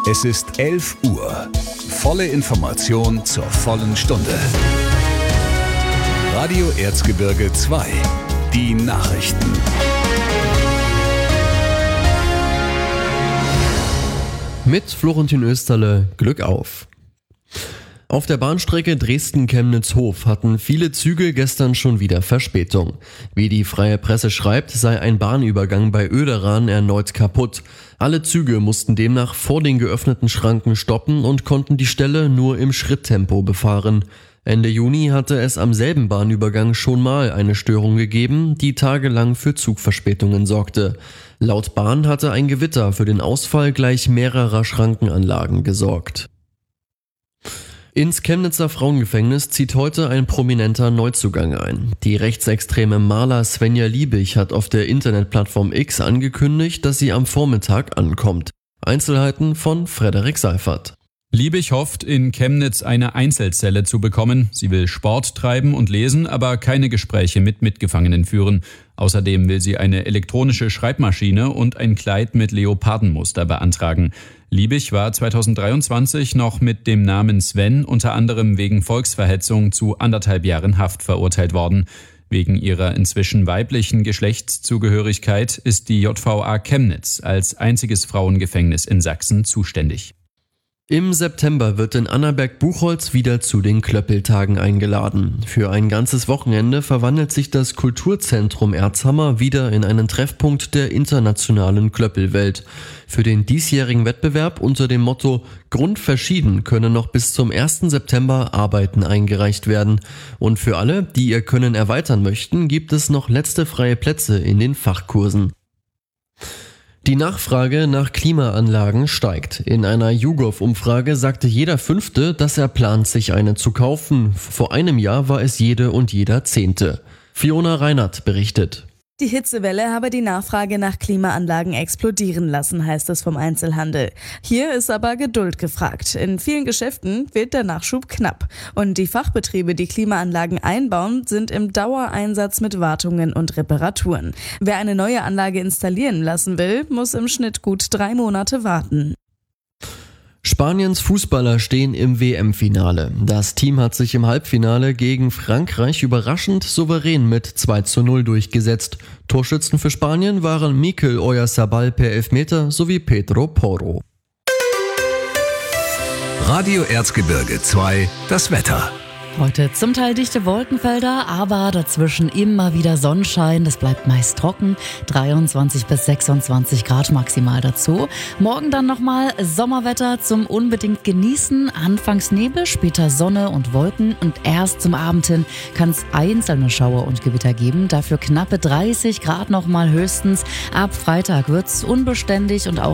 Es ist 11 Uhr. Volle Information zur vollen Stunde. Radio Erzgebirge 2. Die Nachrichten. Mit Florentin Österle, Glück auf! Auf der Bahnstrecke Dresden-Chemnitz-Hof hatten viele Züge gestern schon wieder Verspätung. Wie die Freie Presse schreibt, sei ein Bahnübergang bei Oederan erneut kaputt. Alle Züge mussten demnach vor den geöffneten Schranken stoppen und konnten die Stelle nur im Schritttempo befahren. Ende Juni hatte es am selben Bahnübergang schon mal eine Störung gegeben, die tagelang für Zugverspätungen sorgte. Laut Bahn hatte ein Gewitter für den Ausfall gleich mehrerer Schrankenanlagen gesorgt. Ins Chemnitzer Frauengefängnis zieht heute ein prominenter Neuzugang ein. Die rechtsextreme Maler Svenja Liebig hat auf der Internetplattform X angekündigt, dass sie am Vormittag ankommt. Einzelheiten von Frederik Seifert. Liebig hofft, in Chemnitz eine Einzelzelle zu bekommen. Sie will Sport treiben und lesen, aber keine Gespräche mit Mitgefangenen führen. Außerdem will sie eine elektronische Schreibmaschine und ein Kleid mit Leopardenmuster beantragen. Liebig war 2023 noch mit dem Namen Sven unter anderem wegen Volksverhetzung zu 1,5 Jahren Haft verurteilt worden. Wegen ihrer inzwischen weiblichen Geschlechtszugehörigkeit ist die JVA Chemnitz als einziges Frauengefängnis in Sachsen zuständig. Im September wird in Annaberg-Buchholz wieder zu den Klöppeltagen eingeladen. Für ein ganzes Wochenende verwandelt sich das Kulturzentrum Erzhammer wieder in einen Treffpunkt der internationalen Klöppelwelt. Für den diesjährigen Wettbewerb unter dem Motto Grundverschieden können noch bis zum 1. September Arbeiten eingereicht werden. Und für alle, die ihr Können erweitern möchten, gibt es noch letzte freie Plätze in den Fachkursen. Die Nachfrage nach Klimaanlagen steigt. In einer YouGov-Umfrage sagte jeder Fünfte, dass er plant, sich eine zu kaufen. Vor einem Jahr war es jede und jeder Zehnte. Fiona Reinert berichtet. Die Hitzewelle habe die Nachfrage nach Klimaanlagen explodieren lassen, heißt es vom Einzelhandel. Hier ist aber Geduld gefragt. In vielen Geschäften wird der Nachschub knapp. Und die Fachbetriebe, die Klimaanlagen einbauen, sind im Dauereinsatz mit Wartungen und Reparaturen. Wer eine neue Anlage installieren lassen will, muss im Schnitt gut 3 Monate warten. Spaniens Fußballer stehen im WM-Finale. Das Team hat sich im Halbfinale gegen Frankreich überraschend souverän mit 2:0 durchgesetzt. Torschützen für Spanien waren Mikel Oyarzabal per Elfmeter sowie Pedro Porro. Radio Erzgebirge 2, das Wetter. Heute zum Teil dichte Wolkenfelder, aber dazwischen immer wieder Sonnenschein. Das bleibt meist trocken. 23 bis 26 Grad maximal dazu. Morgen dann nochmal Sommerwetter zum unbedingt genießen. Anfangs Nebel, später Sonne und Wolken. Und erst zum Abend hin kann es einzelne Schauer und Gewitter geben. Dafür knappe 30 Grad nochmal höchstens. Ab Freitag wird es unbeständig und auch